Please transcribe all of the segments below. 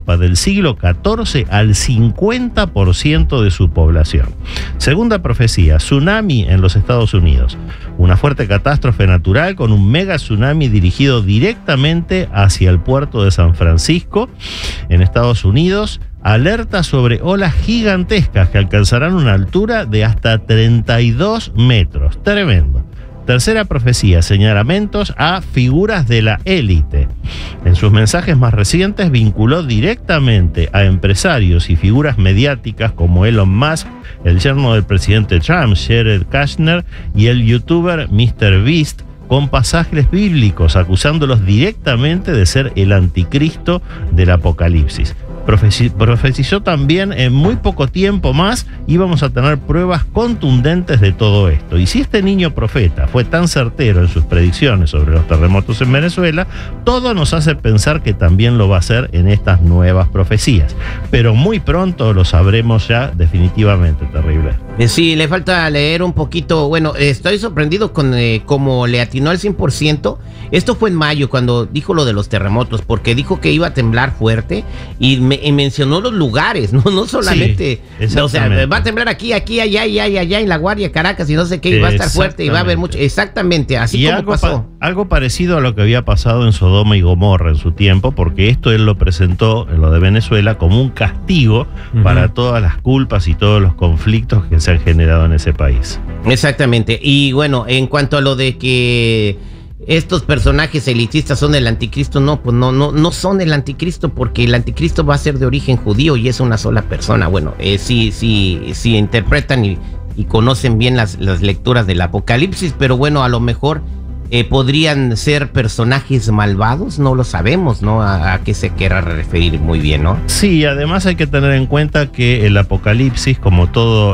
del siglo XIV al 50% de su población. Segunda profecía, tsunami en los Estados Unidos. Una fuerte catástrofe natural con un mega tsunami dirigido directamente hacia el puerto de San Francisco, en Estados Unidos. Alerta sobre olas gigantescas que alcanzarán una altura de hasta 32 metros. Tremendo. Tercera profecía, señalamientos a figuras de la élite. En sus mensajes más recientes vinculó directamente a empresarios y figuras mediáticas como Elon Musk, el yerno del presidente Trump, Jared Kushner, y el youtuber MrBeast, con pasajes bíblicos acusándolos directamente de ser el anticristo del Apocalipsis. Profetizó también en muy poco tiempo más íbamos a tener pruebas contundentes de todo esto. Y si este niño profeta fue tan certero en sus predicciones sobre los terremotos en Venezuela, todo nos hace pensar que también lo va a hacer en estas nuevas profecías. Pero muy pronto lo sabremos ya definitivamente, terrible. Sí, le falta leer un poquito. Bueno, estoy sorprendido con cómo le atinó al 100%. Esto fue en mayo cuando dijo lo de los terremotos, porque dijo que iba a temblar fuerte y mencionó los lugares, no solamente, sí, o sea, va a temblar aquí, allá en La Guardia, Caracas, y no sé qué, y va a estar fuerte y va a haber mucho, exactamente, así y como pasó. Algo parecido a lo que había pasado en Sodoma y Gomorra en su tiempo, porque esto él lo presentó en lo de Venezuela como un castigo para todas las culpas y todos los conflictos que se han generado en ese país. Exactamente, y bueno, en cuanto a lo de que estos personajes elitistas son el anticristo, pues no son el anticristo, porque el anticristo va a ser de origen judío y es una sola persona. Bueno, si interpretan y conocen bien las lecturas del Apocalipsis, pero bueno, a lo mejor podrían ser personajes malvados, no lo sabemos, ¿no? A qué se quiera referir muy bien, ¿no? Sí, además hay que tener en cuenta que el Apocalipsis, como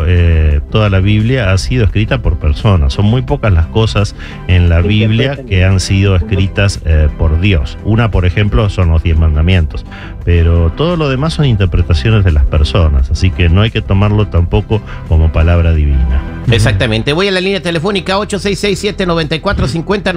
toda la Biblia, ha sido escrita por personas. Son muy pocas las cosas en la Biblia que han sido escritas por Dios. Una, por ejemplo, son los 10 mandamientos, pero todo lo demás son interpretaciones de las personas, así que no hay que tomarlo tampoco como palabra divina. Exactamente. Voy a la línea telefónica 866-794-5099,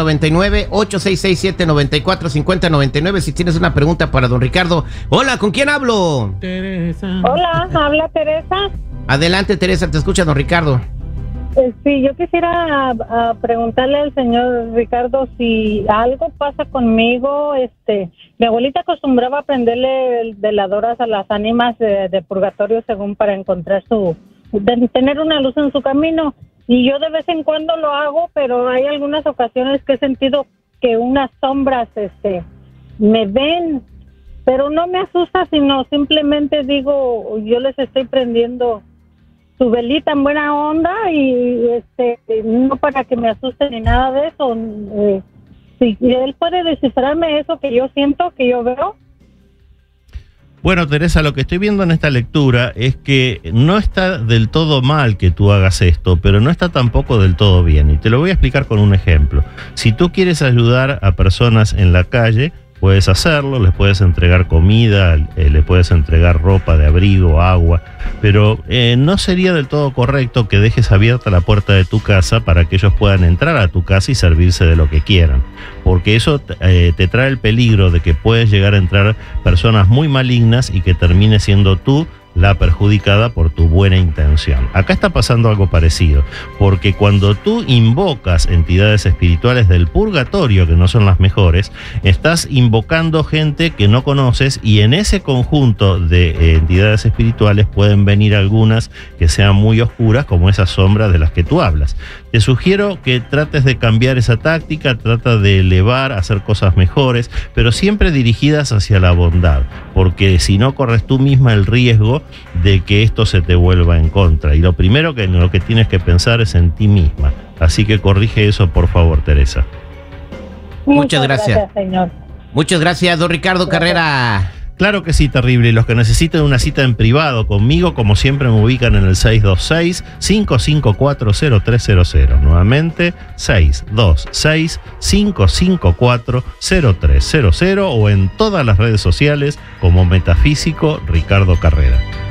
866-794-5099. Si tienes una pregunta para don Ricardo. Hola, ¿con quién hablo? Teresa. Hola, habla Teresa. Adelante, Teresa, te escucha don Ricardo. Sí, yo quisiera preguntarle al señor Ricardo si algo pasa conmigo. Mi abuelita acostumbraba a prenderle veladoras a las ánimas de purgatorio según para encontrar tener una luz en su camino, y yo de vez en cuando lo hago, pero hay algunas ocasiones que he sentido que unas sombras me ven, pero no me asusta, sino simplemente digo, yo les estoy prendiendo su velita en buena onda y no para que me asusten ni nada de eso. Si él puede descifrarme eso que yo siento, que yo veo. Bueno, Teresa, lo que estoy viendo en esta lectura es que no está del todo mal que tú hagas esto, pero no está tampoco del todo bien. Y te lo voy a explicar con un ejemplo. Si tú quieres ayudar a personas en la calle, puedes hacerlo, les puedes entregar comida, le puedes entregar ropa de abrigo, agua, pero no sería del todo correcto que dejes abierta la puerta de tu casa para que ellos puedan entrar a tu casa y servirse de lo que quieran, porque eso te trae el peligro de que puedes llegar a entrar personas muy malignas y que termine siendo tú la perjudicada por tu buena intención. Acá está pasando algo parecido, porque cuando tú invocas entidades espirituales del purgatorio, que no son las mejores, estás invocando gente que no conoces, y en ese conjunto de entidades espirituales pueden venir algunas que sean muy oscuras, como esas sombras de las que tú hablas. Te sugiero que trates de cambiar esa táctica, trata de elevar, hacer cosas mejores, pero siempre dirigidas hacia la bondad, porque si no corres tú misma el riesgo de que esto se te vuelva en contra. Y lo primero que tienes que pensar es en ti misma. Así que corrige eso, por favor, Teresa. Muchas gracias, señor. Muchas gracias, don Ricardo Carrera. Claro que sí, terrible. Y los que necesiten una cita en privado conmigo, como siempre, me ubican en el 626-554-0300. Nuevamente, 626-554-0300, o en todas las redes sociales como Metafísico Ricardo Carrera.